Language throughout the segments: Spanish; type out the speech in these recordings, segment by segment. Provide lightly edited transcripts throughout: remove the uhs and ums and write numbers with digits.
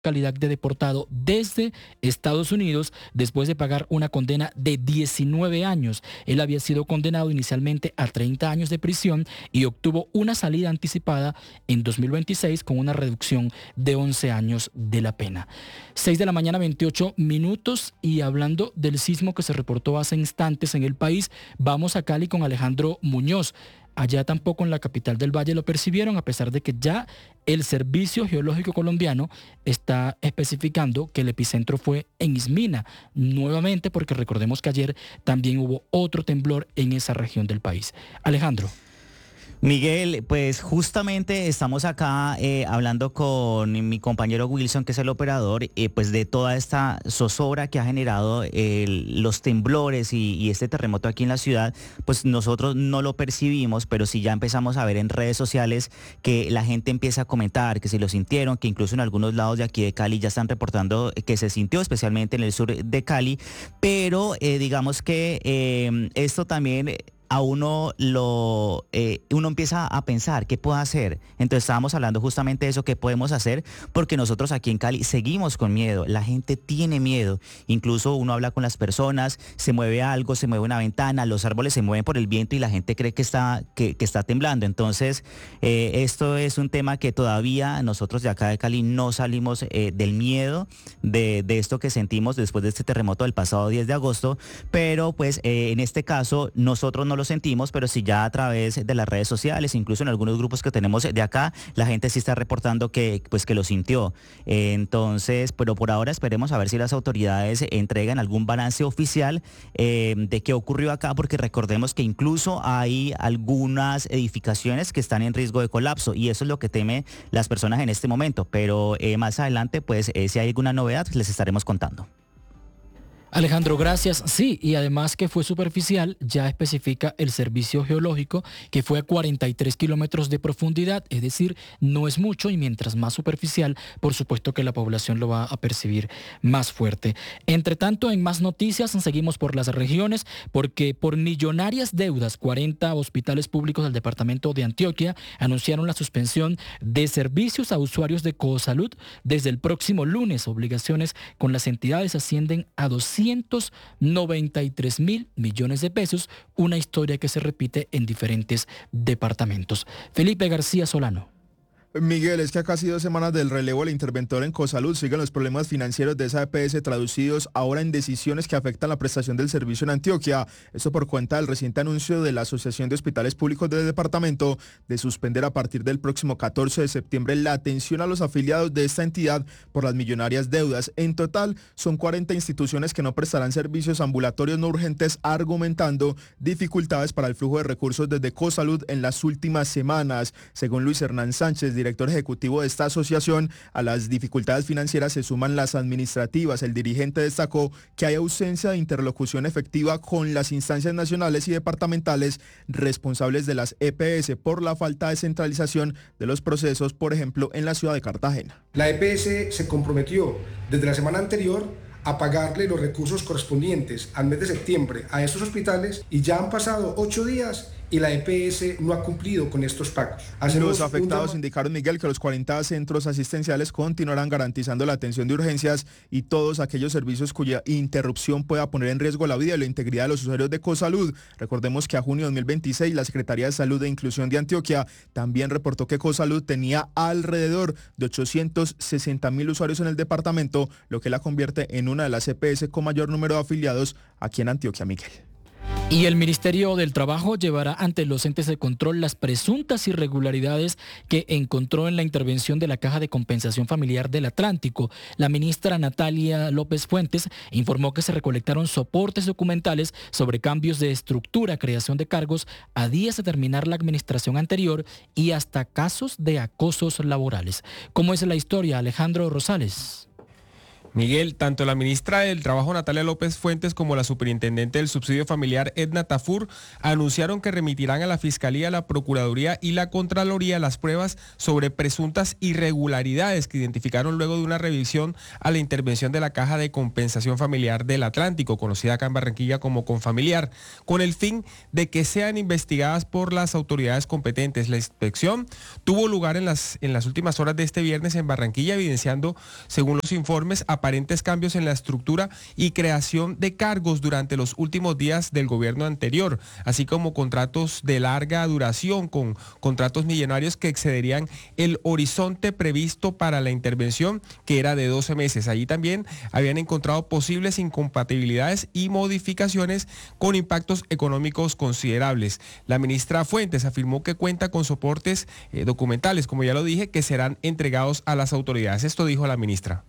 calidad de deportado desde Estados Unidos después de pagar una condena de 19 años. Él había sido condenado inicialmente a 30 años de prisión y obtuvo una salida anticipada en 2026 con una reducción de 11 años de la pena. 6 de la mañana, 28 minutos, y hablando del sismo que se reportó hace instantes en el país, vamos a Cali con Alejandro Muñoz. Allá tampoco en la capital del Valle lo percibieron, a pesar de que ya el Servicio Geológico Colombiano está especificando que el epicentro fue en Ismina, nuevamente porque recordemos que ayer también hubo otro temblor en esa región del país. Alejandro. Miguel, pues justamente estamos acá hablando con mi compañero Wilson, que es el operador, pues de toda esta zozobra que ha generado los temblores y este terremoto aquí en la ciudad. Pues nosotros no lo percibimos, pero sí ya empezamos a ver en redes sociales que la gente empieza a comentar que se lo sintieron, que incluso en algunos lados de aquí de Cali ya están reportando que se sintió, especialmente en el sur de Cali, pero digamos que esto también a uno uno empieza a pensar qué puedo hacer. Entonces estábamos hablando justamente de eso, qué podemos hacer, porque nosotros aquí en Cali seguimos con miedo, la gente tiene miedo, incluso uno habla con las personas, se mueve algo, se mueve una ventana, los árboles se mueven por el viento y la gente cree que está temblando. Entonces esto es un tema que todavía nosotros de acá de Cali no salimos del miedo de esto que sentimos después de este terremoto del pasado 10 de agosto, pero pues en este caso nosotros no lo sentimos, pero sí ya a través de las redes sociales, incluso en algunos grupos que tenemos de acá, la gente sí está reportando que lo sintió. Entonces, pero por ahora esperemos a ver si las autoridades entregan algún balance oficial de qué ocurrió acá, porque recordemos que incluso hay algunas edificaciones que están en riesgo de colapso y eso es lo que temen las personas en este momento, pero más adelante, pues si hay alguna novedad, les estaremos contando. Alejandro, gracias. Sí, y además que fue superficial, ya especifica el Servicio Geológico que fue a 43 kilómetros de profundidad, es decir, no es mucho, y mientras más superficial, por supuesto que la población lo va a percibir más fuerte. Entre tanto, en más noticias, seguimos por las regiones, porque por millonarias deudas, 40 hospitales públicos del departamento de Antioquia anunciaron la suspensión de servicios a usuarios de Cosalud desde el próximo lunes. Obligaciones con las entidades ascienden a 293.000 millones de pesos, una historia que se repite en diferentes departamentos. Felipe García Solano. Miguel, es que a casi 2 semanas del relevo del interventor en Cosalud siguen los problemas financieros de esa EPS traducidos ahora en decisiones que afectan la prestación del servicio en Antioquia. Esto por cuenta del reciente anuncio de la Asociación de Hospitales Públicos del departamento de suspender a partir del próximo 14 de septiembre la atención a los afiliados de esta entidad por las millonarias deudas. En total, son 40 instituciones que no prestarán servicios ambulatorios no urgentes, argumentando dificultades para el flujo de recursos desde Cosalud en las últimas semanas. Según Luis Hernán Sánchez, director ejecutivo de esta asociación, a las dificultades financieras se suman las administrativas. El dirigente destacó que hay ausencia de interlocución efectiva con las instancias nacionales y departamentales responsables de las EPS por la falta de centralización de los procesos, por ejemplo, en la ciudad de Cartagena. La EPS se comprometió desde la semana anterior a pagarle los recursos correspondientes al mes de septiembre a estos hospitales y ya han pasado 8 días y la EPS no ha cumplido con estos pagos. Los afectados indicaron, Miguel, que los 40 centros asistenciales continuarán garantizando la atención de urgencias y todos aquellos servicios cuya interrupción pueda poner en riesgo la vida y la integridad de los usuarios de Cosalud. Recordemos que a junio de 2026 la Secretaría de Salud e Inclusión de Antioquia también reportó que Cosalud tenía alrededor de 860.000 usuarios en el departamento, lo que la convierte en una de las EPS con mayor número de afiliados aquí en Antioquia, Miguel. Y el Ministerio del Trabajo llevará ante los entes de control las presuntas irregularidades que encontró en la intervención de la Caja de Compensación Familiar del Atlántico. La ministra Natalia López Fuentes informó que se recolectaron soportes documentales sobre cambios de estructura, creación de cargos a días de terminar la administración anterior y hasta casos de acosos laborales. ¿Cómo es la historia, Alejandro Rosales? Miguel, tanto la ministra del Trabajo Natalia López Fuentes como la superintendente del subsidio familiar Edna Tafur anunciaron que remitirán a la Fiscalía, la Procuraduría y la Contraloría las pruebas sobre presuntas irregularidades que identificaron luego de una revisión a la intervención de la Caja de Compensación Familiar del Atlántico, conocida acá en Barranquilla como Confamiliar, con el fin de que sean investigadas por las autoridades competentes. La inspección tuvo lugar en las últimas horas de este viernes en Barranquilla, evidenciando, según los informes, aparentes cambios en la estructura y creación de cargos durante los últimos días del gobierno anterior, así como contratos de larga duración con contratos millonarios que excederían el horizonte previsto para la intervención, que era de 12 meses. Allí también habían encontrado posibles incompatibilidades y modificaciones con impactos económicos considerables. La ministra Fuentes afirmó que cuenta con soportes documentales, como ya lo dije, que serán entregados a las autoridades. Esto dijo la ministra.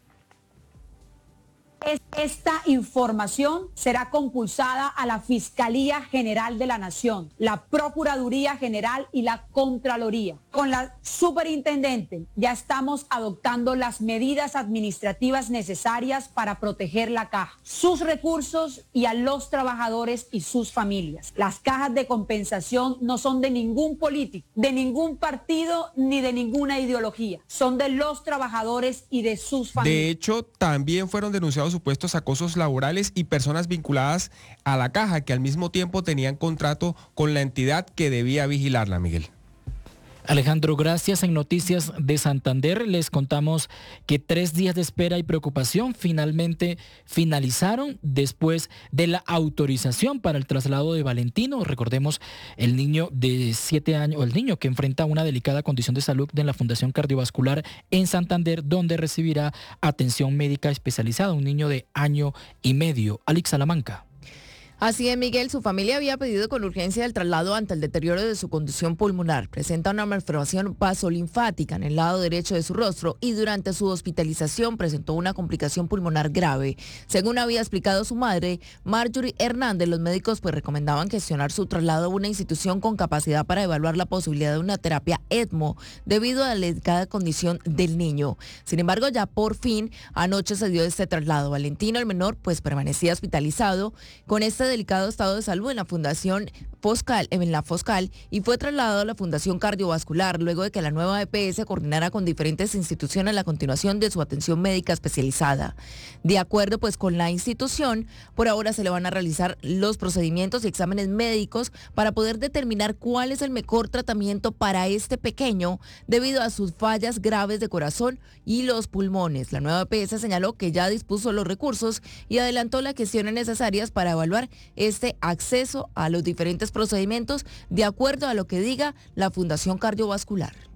Esta información será compulsada a la Fiscalía General de la Nación, la Procuraduría General y la Contraloría. Con la superintendente ya estamos adoptando las medidas administrativas necesarias para proteger la caja, sus recursos y a los trabajadores y sus familias. Las cajas de compensación no son de ningún político, de ningún partido ni de ninguna ideología. Son de los trabajadores y de sus familias. De hecho, también fueron denunciados supuestos acosos laborales y personas vinculadas a la caja que al mismo tiempo tenían contrato con la entidad que debía vigilarla, Miguel. Alejandro, gracias. En Noticias de Santander les contamos que 3 días de espera y preocupación finalmente finalizaron después de la autorización para el traslado de Valentino. Recordemos, el niño de 7 años, o el niño que enfrenta una delicada condición de salud de la Fundación Cardiovascular en Santander, donde recibirá atención médica especializada, un niño de 1 año y medio. Alex Salamanca. Así es, Miguel, su familia había pedido con urgencia el traslado ante el deterioro de su condición pulmonar. Presenta una malformación vasolinfática en el lado derecho de su rostro y durante su hospitalización presentó una complicación pulmonar grave. Según había explicado su madre, Marjorie Hernández, los médicos recomendaban gestionar su traslado a una institución con capacidad para evaluar la posibilidad de una terapia ECMO debido a la delicada condición del niño. Sin embargo, ya por fin anoche se dio este traslado. Valentino, el menor, permanecía hospitalizado con este delicado estado de salud en la Fundación Foscal y fue trasladado a la Fundación Cardiovascular luego de que la nueva EPS coordinara con diferentes instituciones la continuación de su atención médica especializada. De acuerdo con la institución, por ahora se le van a realizar los procedimientos y exámenes médicos para poder determinar cuál es el mejor tratamiento para este pequeño debido a sus fallas graves de corazón y los pulmones. La nueva EPS señaló que ya dispuso los recursos y adelantó las gestiones necesarias para evaluar este acceso a los diferentes procedimientos de acuerdo a lo que diga la Fundación Cardiovascular.